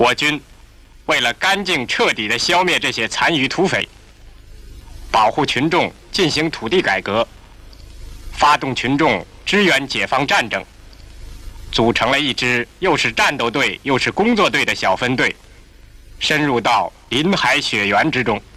我军为了干净彻底地消灭这些残余土匪，保护群众进行土地改革，发动群众支援解放战争，组成了一支又是战斗队又是工作队的小分队，深入到林海雪原之中。